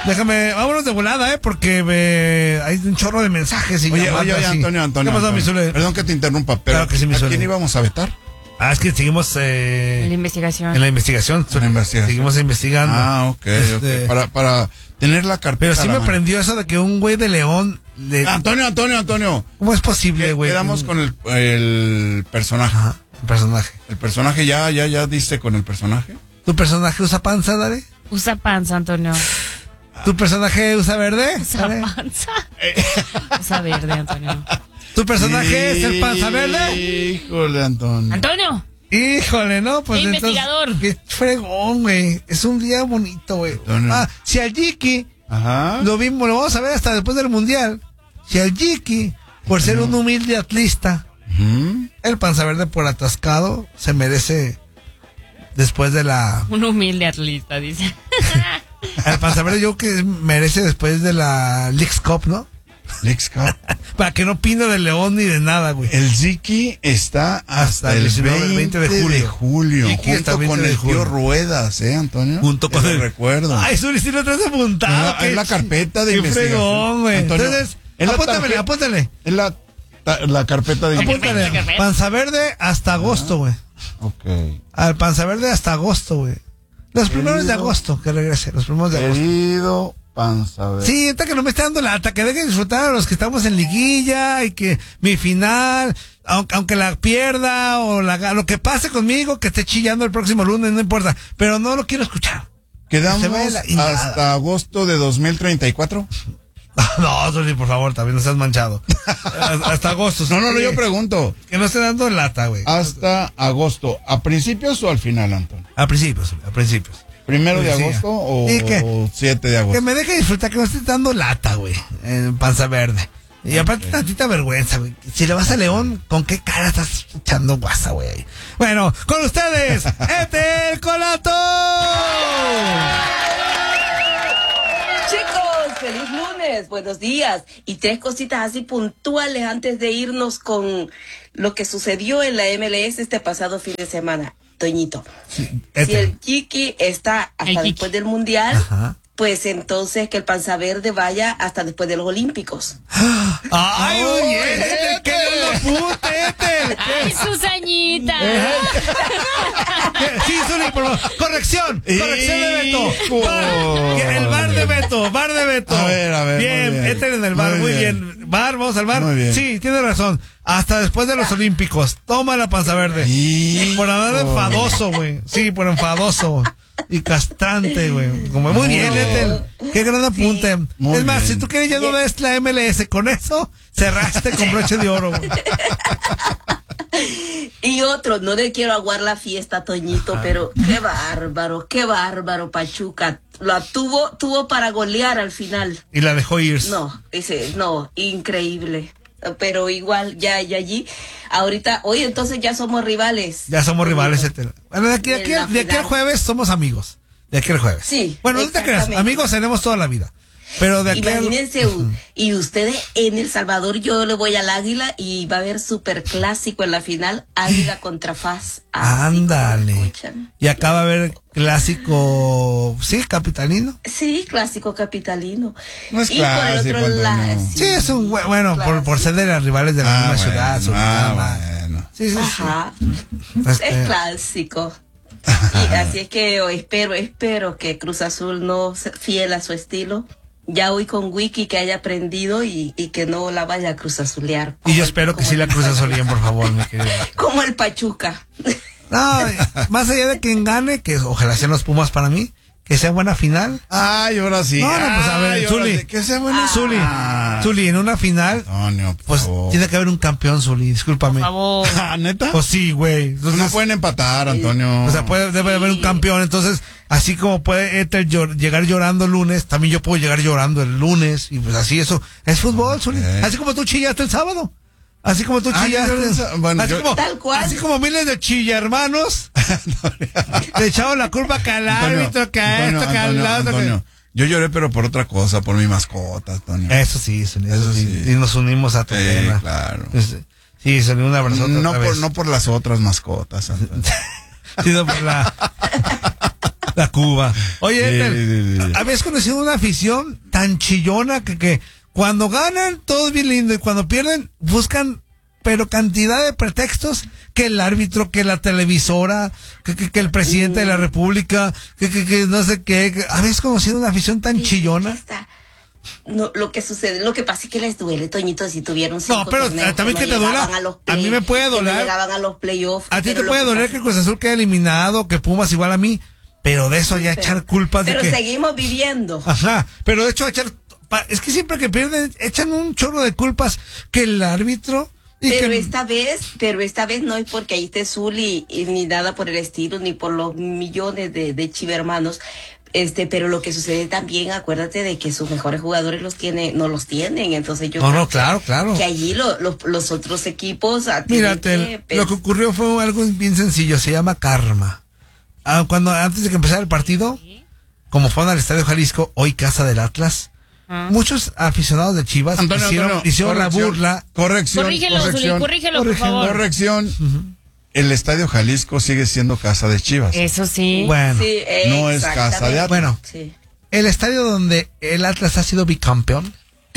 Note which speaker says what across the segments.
Speaker 1: Déjame, vámonos de volada, porque hay un chorro de mensajes. Y
Speaker 2: oye, Antonio.
Speaker 1: ¿Qué pasó, mi Zule?
Speaker 2: Perdón que te interrumpa, pero
Speaker 1: claro que sí, mi Zule.
Speaker 2: ¿a quién íbamos a vetar?
Speaker 1: Es que seguimos
Speaker 3: en la investigación.
Speaker 1: En la investigación. Seguimos investigando.
Speaker 2: Ok. Para tener la carpeta.
Speaker 1: Pero sí me prendió eso de que un güey de León...
Speaker 2: Antonio.
Speaker 1: ¿Cómo es posible, güey?
Speaker 2: Quedamos con el personaje.
Speaker 1: Ajá, el personaje.
Speaker 2: ¿El personaje ya diste con el personaje?
Speaker 1: ¿Tu personaje usa panza, Dare?
Speaker 3: Usa panza, Antonio.
Speaker 1: ¿Tu personaje usa verde?
Speaker 3: Usa panza. Usa verde, Antonio.
Speaker 1: ¿Tu personaje es el panza verde?
Speaker 2: Híjole, Antonio.
Speaker 3: ¡Antonio!
Speaker 1: Híjole, no, pues
Speaker 3: investigador.
Speaker 1: Entonces, qué fregón, güey. Es un día bonito, güey. Si al Jiki lo vamos a ver hasta después del Mundial. Si al Jiki, por ser un humilde atlista, el panza verde por atascado, se merece después de la...
Speaker 3: Un humilde atlista, dice.
Speaker 1: El panza verde yo que merece después de la Leagues Cup, ¿no?
Speaker 2: Leagues Cup.
Speaker 1: Para que no opine de León ni de nada, güey.
Speaker 2: El Ziki está hasta el 20 de julio. Junto con el tío Ruedas, Antonio.
Speaker 1: Junto con el
Speaker 2: recuerdo.
Speaker 1: Ay, Zuli, si lo traes apuntado.
Speaker 2: Es la carpeta de investigación.
Speaker 1: Fregón, güey. Entonces, apúntale.
Speaker 2: Es la carpeta de investigación.
Speaker 1: Panza verde hasta agosto, güey.
Speaker 2: Ok.
Speaker 1: Al panza verde hasta agosto, güey. Los primeros de agosto, que regrese. Los primeros de agosto.
Speaker 2: Querido panza verde.
Speaker 1: Sí, ahorita que no me esté dando lata, que dejen disfrutar a los que estamos en liguilla y que mi final, aunque la pierda o lo que pase conmigo, que esté chillando el próximo lunes, no importa. Pero no lo quiero escuchar.
Speaker 2: ¿Quedamos hasta agosto de 2034?
Speaker 1: No, Zuli, por favor, también no seas manchado. Hasta agosto.
Speaker 2: No, yo pregunto.
Speaker 1: Que no esté dando lata, güey.
Speaker 2: Hasta agosto. ¿A principios o al final, Antonio?
Speaker 1: A principios.
Speaker 2: ¿1 de agosto o 7 de agosto?
Speaker 1: Que me deje disfrutar, que no esté dando lata, güey. En panza verde. Y aparte, tantita vergüenza, güey. Si le vas a León, ¿con qué cara estás echando guasa, güey? Bueno, con ustedes, el Colato.
Speaker 4: Chicos, feliz lunes, buenos días. Y 3 cositas así puntuales antes de irnos con lo que sucedió en la MLS este pasado fin de semana. Toñito, si el Chiqui está hasta después del Mundial, pues entonces que el panza verde vaya hasta después de los Olímpicos.
Speaker 1: ¡Ay, oye! ¡Qué puta!
Speaker 3: ¡Ay, Susanita!
Speaker 1: Sí, Zuli, por favor. Corrección de Beto. El bar de Beto.
Speaker 2: A ver.
Speaker 1: Bien, en el bar, muy bien. Vamos al bar. Sí, tiene razón. Hasta después de los Olímpicos. Toma la panza verde. Por andar enfadoso, güey. Sí, por enfadoso. Y castrante, güey. Como muy bien, Ethel. Qué gran apunte. Es más, si tú quieres ya no ves la MLS, con eso cerraste con broche de oro, güey.
Speaker 4: Y otro, no le quiero aguar la fiesta, Toñito, pero qué bárbaro, Pachuca. La tuvo para golear al final.
Speaker 1: Y la dejó ir.
Speaker 4: No, increíble. Pero igual, ya allí, ahorita, hoy entonces ya somos rivales.
Speaker 1: Ya somos rivales, Ethel. Bueno, de aquí al jueves somos amigos. De aquí al jueves.
Speaker 4: Sí.
Speaker 1: Bueno, no te creas, amigos seremos toda la vida. Pero de aquí
Speaker 4: imagínense, y ustedes en El Salvador, yo le voy al Águila y va a haber super clásico en la final, Águila contra FAS.
Speaker 1: Ándale. Y acá va a haber clásico, sí, capitalino.
Speaker 4: Sí, clásico capitalino.
Speaker 2: No es
Speaker 4: y
Speaker 2: clásico,
Speaker 4: por el otro lado,
Speaker 1: sí, es un bueno, por ser de las rivales de la misma ciudad.
Speaker 2: Bueno.
Speaker 1: Sí.
Speaker 4: Ajá. Es clásico. Y así es que espero que Cruz Azul no sea fiel a su estilo. Ya hoy con Wiki que haya aprendido y que no la vaya a Cruz Azulear.
Speaker 1: Y yo espero que sí la Cruz Azulien, por favor, mi querido.
Speaker 4: Como el Pachuca.
Speaker 1: No, más allá de quien gane, que ojalá sean los Pumas para mí, que sea buena final.
Speaker 2: Ay, ahora sí.
Speaker 1: No, pues a ver, Zuli.
Speaker 2: Que sea buena.
Speaker 1: Zuli, en una final,
Speaker 2: Antonio,
Speaker 1: pues tiene que haber un campeón, Zuli, discúlpame.
Speaker 3: Por favor.
Speaker 2: ¿Neta?
Speaker 1: Pues sí, güey.
Speaker 2: No pueden empatar, Antonio.
Speaker 1: O sea, debe haber un campeón, entonces, así como puede Ethel llegar llorando el lunes, también yo puedo llegar llorando el lunes, y pues así eso, es fútbol, Zuli. Así como tú chillaste el sábado. Así como tú chillaste.
Speaker 2: Bueno,
Speaker 4: tal cual.
Speaker 1: Así como miles de chilla hermanos le echaron la culpa que al árbitro, que a esto, que al lado.
Speaker 2: Antonio, yo lloré, pero por otra cosa, por mi mascota, Antonio.
Speaker 1: Eso sí. Y nos unimos a tu pena.
Speaker 2: Claro.
Speaker 1: Sí, se un abrazote.
Speaker 2: No por las otras mascotas, Antonio.
Speaker 1: Sino por La Cuba. Oye, ¿habías conocido una afición tan chillona que cuando ganan todo es bien lindo y cuando pierden buscan pero cantidad de pretextos, que el árbitro, que la televisora, que el presidente de la república, que no sé qué? ¿Habéis conocido una afición tan chillona?
Speaker 4: No, lo que sucede, lo que pasa es que les duele, Toñito, si tuvieron 5
Speaker 1: No, pero
Speaker 4: torneos
Speaker 1: también que te duela. A mí me puede doler.
Speaker 4: No llegaban a los playoffs.
Speaker 1: A ti te puede doler que Cruz Azul quede eliminado, que Pumas igual a mí, pero de eso ya echar culpas de que...
Speaker 4: Pero seguimos viviendo.
Speaker 1: Ajá, pero de hecho echar... Es que siempre que pierden, echan un chorro de culpas que el árbitro...
Speaker 4: Pero esta vez no es porque ahí esté Zuli ni nada por el estilo, ni por los millones de chivermanos. Pero lo que sucede también, acuérdate de que sus mejores jugadores no los tienen, entonces yo
Speaker 1: creo claro.
Speaker 4: Que allí los otros equipos...
Speaker 1: Mírate, lo que ocurrió fue algo bien sencillo, se llama karma. Antes de que empezara el partido, como fueron al Estadio Jalisco, hoy casa del Atlas, muchos aficionados de Chivas hicieron la burla.
Speaker 3: Corrígelo, por favor.
Speaker 2: Corrección. El Estadio Jalisco sigue siendo casa de Chivas.
Speaker 3: Eso sí.
Speaker 1: Bueno,
Speaker 4: sí,
Speaker 2: no es casa de Atlas.
Speaker 1: Bueno,
Speaker 4: sí.
Speaker 1: El estadio donde el Atlas ha sido bicampeón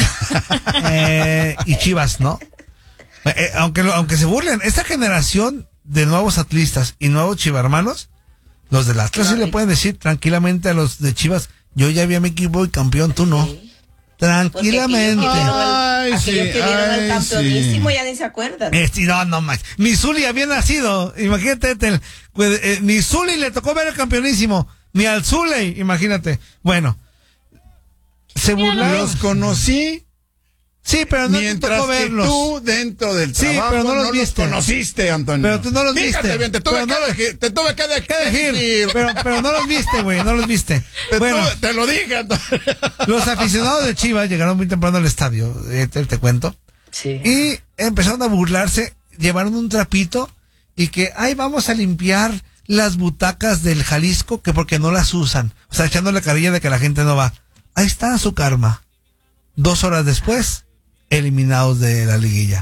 Speaker 1: y Chivas, ¿no? Aunque se burlen, esta generación de nuevos atlistas y nuevos chivarmanos, los del Atlas sí le pueden decir tranquilamente a los de Chivas, yo ya vi a mi equipo y campeón, tú no. Sí. Tranquilamente.
Speaker 4: Aquellos que vieron el campeonísimo ya ni se acuerdan.
Speaker 1: No más. Ni Zuli había nacido. Imagínate, ni Zuli le tocó ver el campeonísimo. Ni al Zuli, imagínate. Bueno. Se burlaron.
Speaker 2: Los conocí.
Speaker 1: Sí, pero no
Speaker 2: mientras
Speaker 1: te tocó verlos.
Speaker 2: Tú dentro del trabajo
Speaker 1: pero no los
Speaker 2: conociste, Antonio.
Speaker 1: Pero tú no los viste.
Speaker 2: Bien, te tuve que decir.
Speaker 1: Pero no los viste, güey, no los viste.
Speaker 2: Te lo dije, Antonio.
Speaker 1: Los aficionados de Chivas llegaron muy temprano al estadio, te cuento.
Speaker 4: Sí.
Speaker 1: Y empezaron a burlarse, llevaron un trapito y que, vamos a limpiar las butacas del Jalisco, que porque no las usan. O sea, echándole carilla de que la gente no va. Ahí está su karma. 2 horas después, eliminados de la liguilla.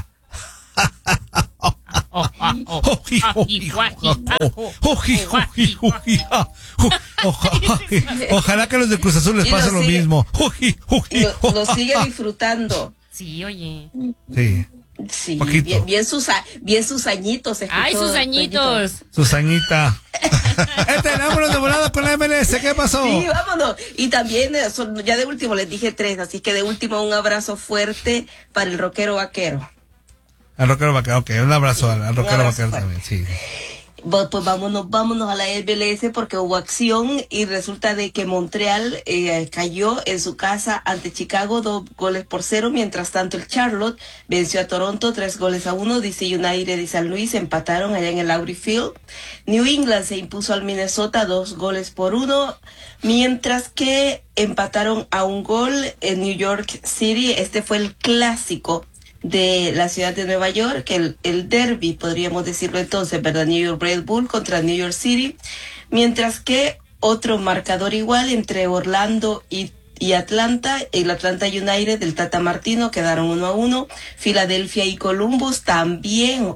Speaker 1: Ojalá que los de Cruz Azul les pase lo mismo.
Speaker 4: Lo sigue disfrutando.
Speaker 3: Sí, oye.
Speaker 1: Sí.
Speaker 4: Sí, bien sus añitos.
Speaker 3: Ay, sus añitos.
Speaker 1: Susañita. Vámonos de volada con la MLS. ¿Qué pasó?
Speaker 4: Sí, vámonos. Y también, ya de último les dije 3, así que de último un abrazo fuerte para el rockero vaquero.
Speaker 1: Al rockero vaquero, ok. Un abrazo al rockero vaquero también, sí.
Speaker 4: Pues vámonos a la MLS porque hubo acción y resulta de que Montreal cayó en su casa ante Chicago 2-0, mientras tanto el Charlotte venció a Toronto 3-1, DC United y San Luis empataron allá en el Audi Field. New England se impuso al Minnesota 2-1, mientras que empataron a 1 gol en New York City. Este fue el clásico de la ciudad de Nueva York, el derby, podríamos decirlo entonces, ¿verdad? New York Red Bull contra New York City, mientras que otro marcador igual entre Orlando y Atlanta, el Atlanta United del Tata Martino quedaron 1-1, Filadelfia y Columbus también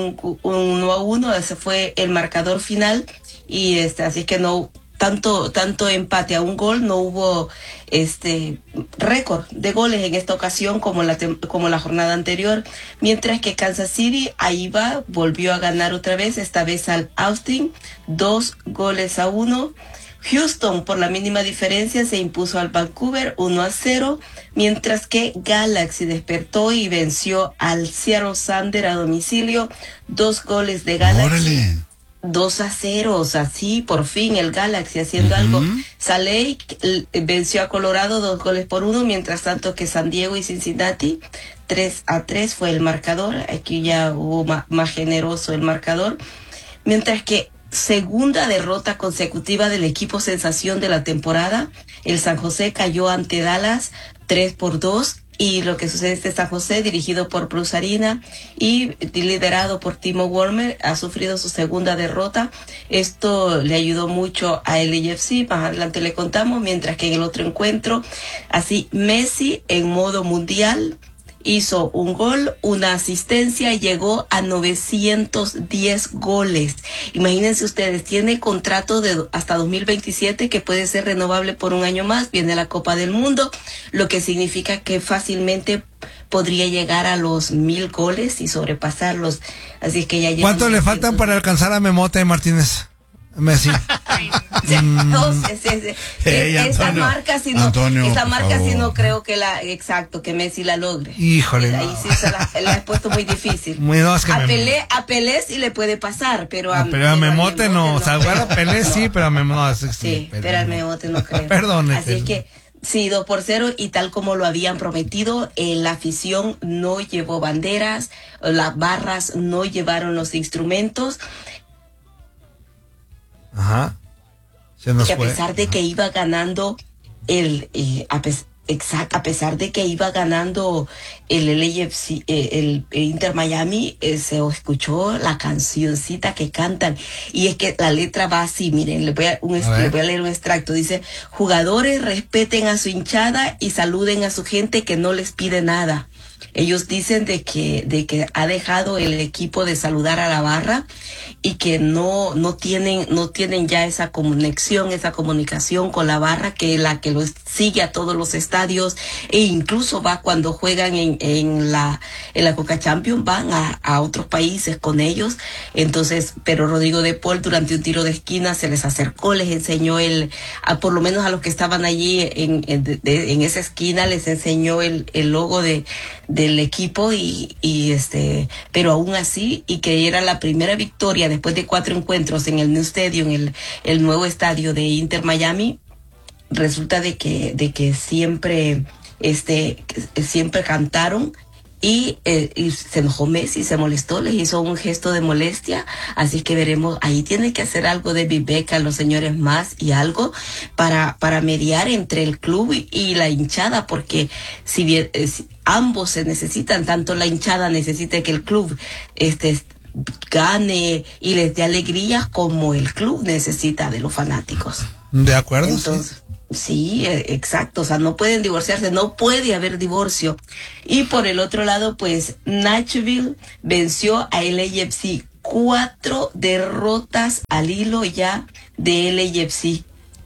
Speaker 4: 1-1, ese fue el marcador final, y así que no tanto empate a 1 gol, no hubo récord de goles en esta ocasión como la jornada anterior, mientras que Kansas City volvió a ganar otra vez, esta vez al Austin 2-1. Houston por la mínima diferencia se impuso al Vancouver 1-0, mientras que Galaxy despertó y venció al Seattle Sounders a domicilio, 2 goles de Galaxy.
Speaker 2: ¡Órale!
Speaker 4: 2-0, o sea, sí, por fin el Galaxy haciendo algo. Salt Lake venció a Colorado 2-1, mientras tanto que San Diego y Cincinnati 3-3 fue el marcador. Aquí ya hubo más generoso el marcador, mientras que segunda derrota consecutiva del equipo sensación de la temporada, el San José cayó ante Dallas 3-2. Y lo que sucede es que San José, dirigido por Bruce Arena y liderado por Timo Werner, ha sufrido su segunda derrota. Esto le ayudó mucho a LAFC, más adelante le contamos, mientras que en el otro encuentro, así Messi en modo mundial hizo un gol, una asistencia, y llegó a 910 goles. Imagínense ustedes, tiene contrato de hasta 2027 que puede ser renovable por un año más. Viene la Copa del Mundo, lo que significa que fácilmente podría llegar a los 1000 goles y sobrepasarlos. Así es que ya.
Speaker 1: ¿Cuánto le faltan para alcanzar a Memote Martínez? Messi.
Speaker 4: Esa marca si no creo que que Messi la logre.
Speaker 1: Híjole.
Speaker 4: Ahí sí se la he puesto muy difícil. A Pelé sí le puede pasar, pero a
Speaker 1: Memote no. O sea, a Pelé sí, pero a Memote
Speaker 4: sí. Pero al Memote no creo.
Speaker 1: Perdón.
Speaker 4: Así es que sí, 2-0, y tal como lo habían prometido, la afición no llevó banderas, las barras no llevaron los instrumentos.
Speaker 1: Ajá.
Speaker 4: Que a pesar de que iba ganando a pesar de que iba ganando el LAFC, el Inter Miami, se escuchó la cancioncita que cantan, y es que la letra va así, miren, le voy a leer un extracto. Dice: jugadores, respeten a su hinchada y saluden a su gente que no les pide nada. Ellos dicen de que ha dejado el equipo de saludar a la barra y que no tienen ya esa conexión, esa comunicación con la barra, que la que los sigue a todos los estadios, e incluso va cuando juegan en la Coca Champions, van a otros países con ellos. Entonces, pero Rodrigo de Paul, durante un tiro de esquina, se les acercó, les enseñó por lo menos a los que estaban allí en esa esquina, les enseñó el logo del equipo, pero aún así, y que era la primera victoria después de 4 encuentros en el New Stadium, el nuevo estadio de Inter Miami. Resulta de que siempre cantaron, y se enojó Messi, se molestó, les hizo un gesto de molestia. Así que veremos, ahí tiene que hacer algo de Viveca, los señores más, y algo para mediar entre el club y la hinchada, porque si bien ambos se necesitan, tanto la hinchada necesita que el club gane y les dé alegrías, como el club necesita de los fanáticos.
Speaker 1: ¿De acuerdo?
Speaker 4: Entonces, sí, exacto, o sea, no pueden divorciarse, no puede haber divorcio. Y por el otro lado, pues Nashville venció a LAFC, 4 derrotas al hilo ya de LAFC.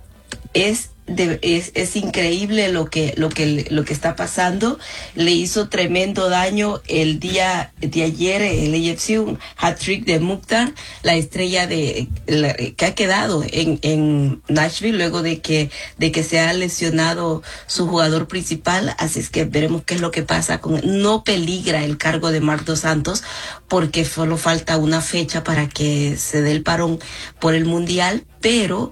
Speaker 4: Es increíble lo que está pasando. Le hizo tremendo daño el día de ayer el AFC, un hat-trick de Mukhtar, la estrella que ha quedado en Nashville luego de que se ha lesionado su jugador principal. Así es que veremos qué es lo que pasa no peligra el cargo de Marc Dos Santos, porque solo falta una fecha para que se dé el parón por el Mundial, pero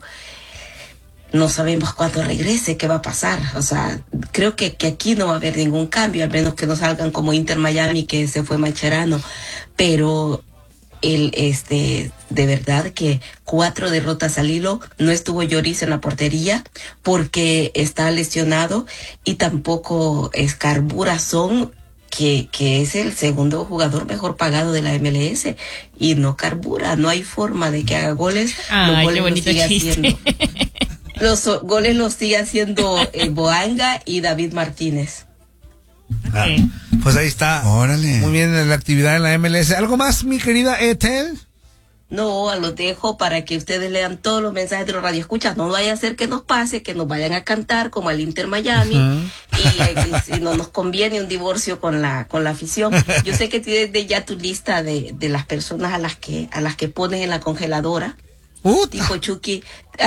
Speaker 4: no sabemos cuándo regrese, qué va a pasar. O sea, creo que aquí no va a haber ningún cambio, al menos que no salgan como Inter Miami, que se fue Mascherano. Pero de verdad que 4 derrotas al hilo. No estuvo Lloris en la portería porque está lesionado, y tampoco Carburazón, que es el segundo jugador mejor pagado de la MLS, y no carbura, no hay forma de que haga goles.
Speaker 3: Ay, qué bonito chiste.
Speaker 4: Los goles los sigue haciendo Boanga y David Martínez.
Speaker 1: Pues ahí está.
Speaker 2: Órale.
Speaker 1: Muy bien la actividad en la MLS. ¿Algo más, mi querida Ethel?
Speaker 4: No, los dejo para que ustedes lean todos los mensajes de los radioescuchas. No vaya a ser que nos pase, que nos vayan a cantar como al Inter Miami, y no nos conviene un divorcio con la afición. Yo sé que tienes ya tu lista de las personas a las que pones en la congeladora. Dijo Chucky.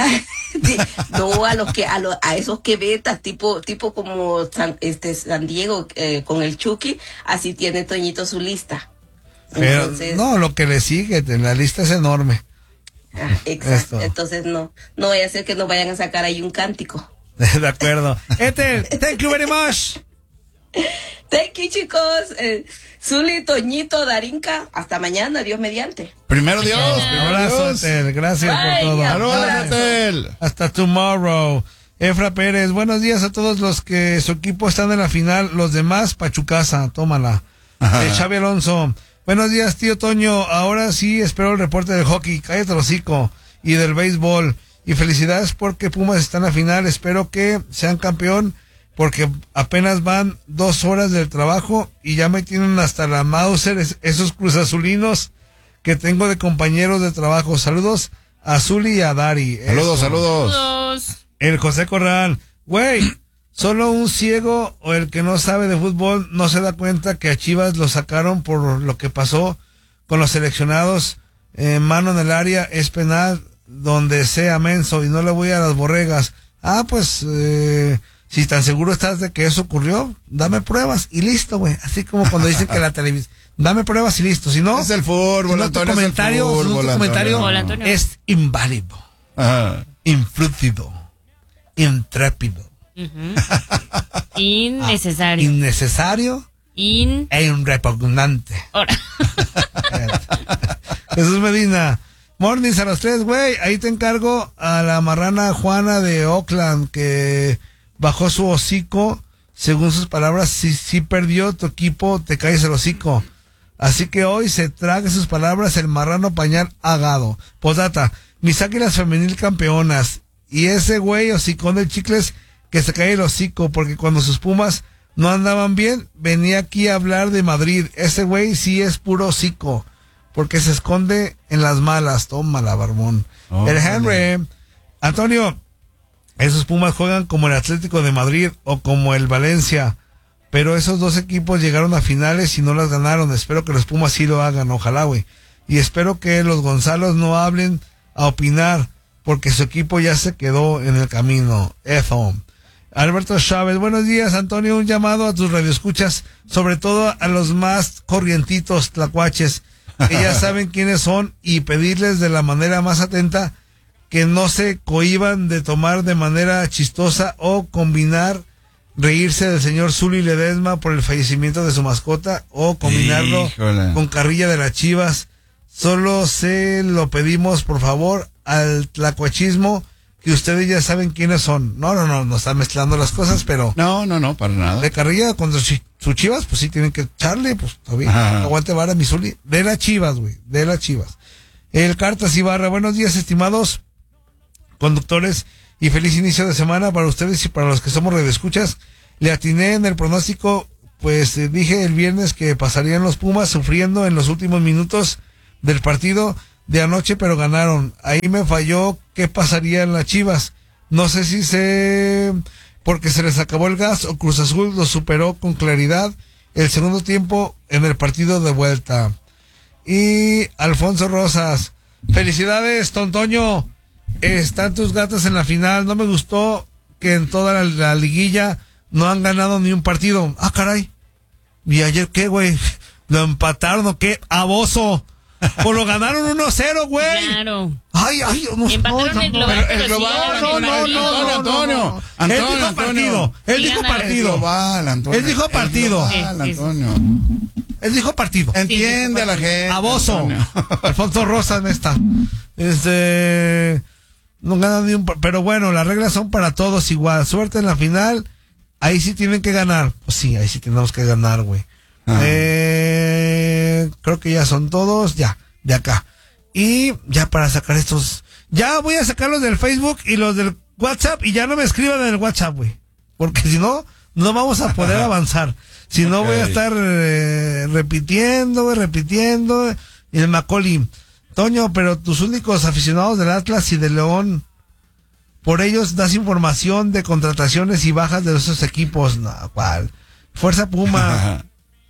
Speaker 4: No, a esos que vetas, tipo como San Diego, con el Chucky, así tiene Toñito su lista.
Speaker 1: Pero entonces, no, lo que le sigue, la lista es enorme.
Speaker 4: Exacto. Entonces no vaya a ser que nos vayan a sacar ahí un cántico.
Speaker 1: De acuerdo. Thank you very much.
Speaker 4: Thank you, chicos. Zuli, Toñito, Darinka, hasta mañana, Dios mediante.
Speaker 2: Primero Dios.
Speaker 1: Un abrazo, Ethel. Gracias por todo.
Speaker 2: Saludos, Ethel.
Speaker 1: Hasta tomorrow. Efra Pérez, buenos días a todos los que su equipo están en la final. Los demás, Pachucasa, tómala. Xavi Alonso, buenos días, tío Toño. Ahora sí espero el reporte del hockey. Cállate el hocico. Y del béisbol. Y felicidades porque Pumas está en la final. Espero que sean campeón porque apenas van 2 horas del trabajo y ya me tienen hasta la Mauser esos cruzazulinos que tengo de compañeros de trabajo. Saludos a Zuli y a Dari.
Speaker 2: Saludos.
Speaker 1: El José Corral. Güey, solo un ciego o el que no sabe de fútbol no se da cuenta que a Chivas lo sacaron por lo que pasó con los seleccionados. Mano en el área es penal donde sea menso y no le voy a las borregas. Pues si tan seguro estás de que eso ocurrió, dame pruebas y listo, güey. Así como cuando dicen que la televisión, dame pruebas y listo. Si no,
Speaker 2: es el fútbol,
Speaker 1: si no, tu comentario es inválido, infrúcido, intrépido, innecesario e repugnante. Jesús Medina. Mornings a los 3, güey. Ahí te encargo a la marrana Juana de Oakland que bajó su hocico. Según sus palabras, si perdió tu equipo, te caes el hocico. Así que hoy se trague sus palabras el marrano pañal agado. Posdata, mis Águilas femenil campeonas. Y ese güey hocicón del Chicles que se cae el hocico porque cuando sus Pumas no andaban bien, venía aquí a hablar de Madrid. Ese güey sí es puro hocico. Porque se esconde en las malas. Tómala, barbón. El Henry. Antonio, esos Pumas juegan como el Atlético de Madrid o como el Valencia. Pero esos 2 equipos llegaron a finales y no las ganaron. Espero que los Pumas sí lo hagan. Ojalá, güey. Y espero que los Gonzalos no hablen a opinar. Porque su equipo ya se quedó en el camino. Eso. Alberto Chávez. Buenos días, Antonio. Un llamado a tus radioescuchas. Sobre todo a los más corrientitos tlacuaches. Que ya saben quiénes son y pedirles de la manera más atenta que no se cohíban de tomar de manera chistosa o combinar reírse del señor Zuli Ledesma por el fallecimiento de su mascota o combinarlo con carrilla de las Chivas. Solo se lo pedimos por favor al tlacuachismo que ustedes ya saben quiénes son. No están mezclando las cosas, pero...
Speaker 2: No, para nada.
Speaker 1: De carrilla contra sus Chivas, pues sí tienen que echarle, pues todavía. Aguante vara, mi Zuli. De las Chivas, güey, de las Chivas. El Cartas Ibarra, buenos días, estimados conductores, y feliz inicio de semana para ustedes y para los que somos radioescuchas. Le atiné en el pronóstico, pues dije el viernes que pasarían los Pumas sufriendo en los últimos minutos del partido de anoche, pero ganaron. Ahí me falló qué pasaría en las Chivas. No sé si porque se les acabó el gas o Cruz Azul lo superó con claridad el segundo tiempo en el partido de vuelta. Y Alfonso Rosas, felicidades, Tontoño. Están tus gatas en la final. No me gustó que en toda la liguilla no han ganado ni un partido. Caray. ¿Y ayer qué, güey? ¿Lo empataron o qué? ¡Aboso! Pues lo ganaron 1-0, güey.
Speaker 3: Claro.
Speaker 1: Ay,
Speaker 3: empataron el global,
Speaker 2: pero el global, no, Antonio.
Speaker 1: Él dijo partido. Él dijo partido. Él dijo partido.
Speaker 2: Entiende a la gente.
Speaker 1: Aboso. Alfonso Rosas me está. No ganan ni un, pero bueno, las reglas son para todos igual. Suerte en la final. Ahí sí tienen que ganar. Pues sí, ahí sí tenemos que ganar, güey. Creo que ya son todos, ya, de acá. Y ya para sacar estos, ya voy a sacarlos del Facebook y los del WhatsApp y ya no me escriban en el WhatsApp, güey. Porque si no, no vamos a poder avanzar. Si no, voy a estar repitiendo. Y el Macaulay, Toño, pero tus únicos aficionados del Atlas y del León, por ellos das información de contrataciones y bajas de esos equipos. No, ¿cuál? Fuerza Puma.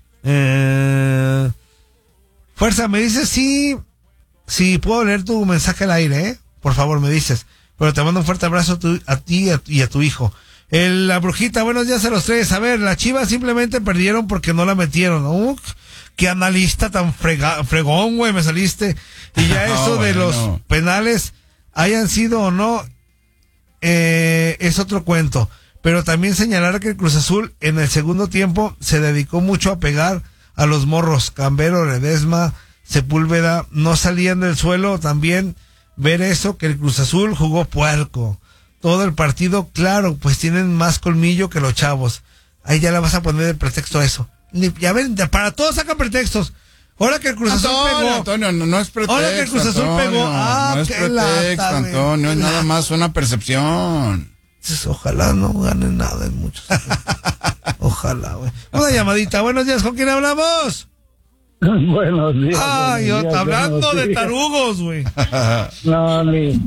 Speaker 1: Fuerza, me dices si puedo leer tu mensaje al aire, por favor me dices, pero te mando un fuerte abrazo a ti y a tu hijo. La Brujita, buenos días a los 3. A ver, las Chivas simplemente perdieron porque no la metieron. Qué analista tan fregón, güey, me saliste. Y ya eso de los penales, hayan sido o no, es otro cuento. Pero también señalar que el Cruz Azul en el segundo tiempo se dedicó mucho a pegar a los morros. Cambero, Ledesma, Sepúlveda no salían del suelo. También ver eso, que el Cruz Azul jugó puerco todo el partido. Claro, pues tienen más colmillo que los chavos. Ahí ya le vas a poner el pretexto a eso. Ya ven, para todos sacan pretextos. Ahora que el Cruz Azul pegó.
Speaker 2: Antonio, no es pretexto.
Speaker 1: Ahora que el Cruz Azul pegó.
Speaker 2: No es pretexto, Antonio, es nada más una percepción.
Speaker 1: Ojalá no ganen nada en muchos. Ojalá, güey. Una llamadita. Buenos días, ¿con quién hablamos?
Speaker 5: Buenos días.
Speaker 1: Ay, yo hablando de tarugos, güey.
Speaker 5: No, ni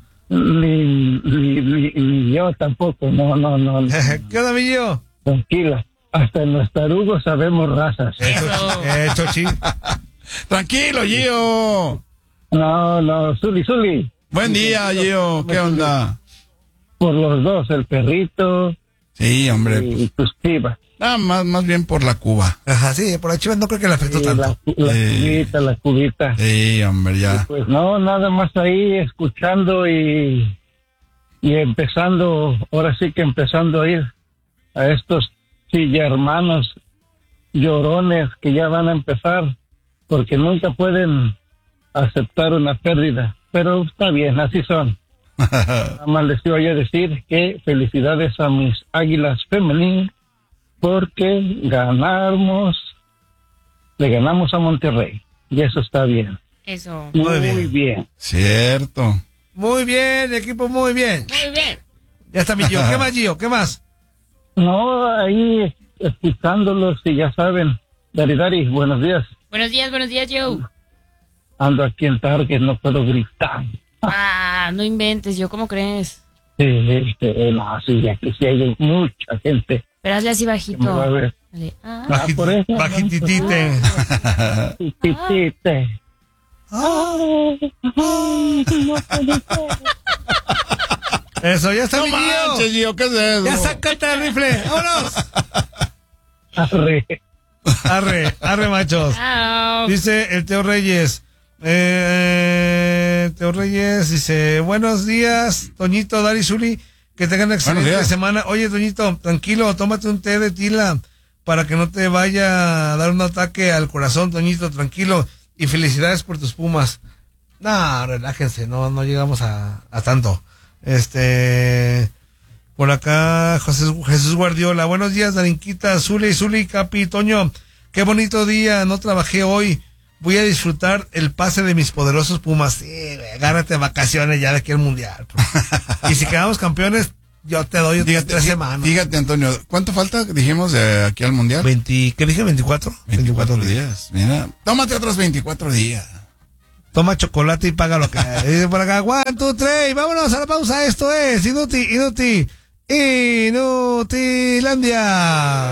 Speaker 5: yo tampoco. No.
Speaker 1: ¿Qué onda, mi yo?
Speaker 5: Tranquila. Hasta en los tarugos sabemos razas.
Speaker 1: Eso, sí.
Speaker 2: Tranquilo, Gio.
Speaker 5: No, Zuli.
Speaker 2: Buen día, Gio. ¿Qué onda?
Speaker 5: Por los dos, el perrito.
Speaker 2: Sí, hombre.
Speaker 5: Y tus chivas.
Speaker 2: Más bien por la Cuba.
Speaker 1: Ajá, sí, por la Chivas no creo que le afectó tanto.
Speaker 5: La cubita.
Speaker 2: Sí, hombre, ya.
Speaker 5: Y pues no, nada más ahí escuchando y empezando, ahora sí que empezando a ir a estos hermanos llorones que ya van a empezar, porque nunca pueden aceptar una pérdida. Pero está bien, así son. Nada más les iba a decir que felicidades a mis Águilas Femenil, porque le ganamos a Monterrey. Y eso está bien.
Speaker 3: Eso.
Speaker 5: Muy bien.
Speaker 2: Cierto.
Speaker 1: Muy bien, equipo, muy bien.
Speaker 3: Muy bien.
Speaker 1: Ya está mi Gio. ¿Qué más, Gio? ¿Qué más?
Speaker 5: No, ahí escuchándolos y ya saben. Dari, buenos días.
Speaker 3: Buenos días, Joe.
Speaker 5: Ando aquí en Target, no puedo gritar.
Speaker 3: No inventes, yo, ¿cómo crees?
Speaker 5: Sí, aquí sí hay mucha gente.
Speaker 3: Pero hazle así bajito.
Speaker 5: A ver.
Speaker 1: Por eso. Bajititite.
Speaker 5: Bajititite.
Speaker 1: Eso, ya está mi
Speaker 2: Gio. ¿Qué es eso?
Speaker 1: Ya sácate el rifle. ¡Vámonos! Arre, machos. Dice el Teo Reyes. Teo Reyes dice: buenos días, Toñito, Dari, Zuli, que tengan una excelente semana. Oye, Toñito, tranquilo, tómate un té de tila para que no te vaya a dar un ataque al corazón, Toñito, tranquilo. Y felicidades por tus Pumas. No, relájense, no llegamos a tanto. Por acá, Jesús Guardiola. Buenos días, Darinquita, Zuli, Capi, Toño. Qué bonito día, no trabajé hoy. Voy a disfrutar el pase de mis poderosos Pumas. Sí, agárrate vacaciones ya de aquí al Mundial. Y si quedamos campeones, yo te doy 3 semanas.
Speaker 2: Fíjate, Antonio, ¿cuánto falta, dijimos, de aquí al Mundial?
Speaker 1: ¿Qué dije? ¿24?
Speaker 2: 24 días. Mira, tómate otros 24 días.
Speaker 1: Toma chocolate y paga lo que dice por acá. 1, 2, 3, vámonos a la pausa. Esto es Inutilandia.